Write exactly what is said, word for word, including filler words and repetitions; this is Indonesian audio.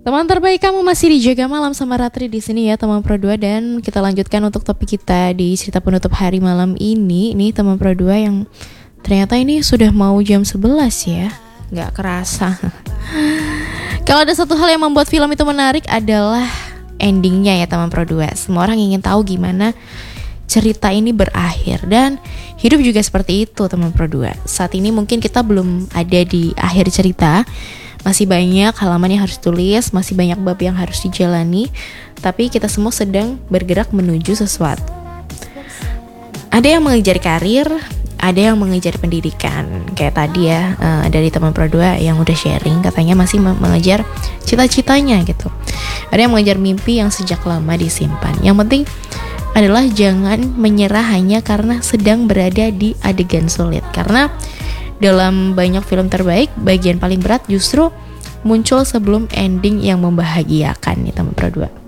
Teman terbaik kamu masih dijaga malam sama Ratri di sini ya teman Pro dua, dan kita lanjutkan untuk topik kita di cerita penutup hari malam ini. Ini teman Pro dua yang ternyata ini sudah mau jam sebelas ya. Gak kerasa. Kalau ada satu hal yang membuat film itu menarik adalah endingnya ya teman Pro dua. Semua orang ingin tahu gimana cerita ini berakhir, dan hidup juga seperti itu teman Pro dua. Saat ini mungkin kita belum ada di akhir cerita. Masih banyak halaman yang harus tulis, masih banyak bab yang harus dijalani, tapi kita semua sedang bergerak menuju sesuatu. Ada yang mengejar karir, ada yang mengejar pendidikan. Kayak tadi ya, uh, dari teman Pro dua yang udah sharing, katanya masih mengejar cita-citanya gitu. Ada yang mengejar mimpi yang sejak lama disimpan. Yang penting adalah jangan menyerah hanya karena sedang berada di adegan sulit. Karena dalam banyak film terbaik, bagian paling berat justru muncul sebelum ending yang membahagiakan nih teman Pro dua.